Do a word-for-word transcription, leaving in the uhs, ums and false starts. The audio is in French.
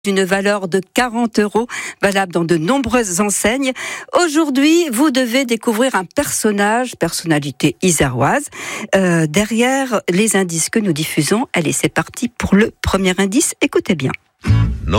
d'une valeur de quarante euros, valable dans de nombreuses enseignes. Aujourd'hui, vous devez découvrir un personnage, personnalité iséroise, euh, derrière les indices que nous diffusons. Allez, c'est parti pour le premier indice. Écoutez bien. Non.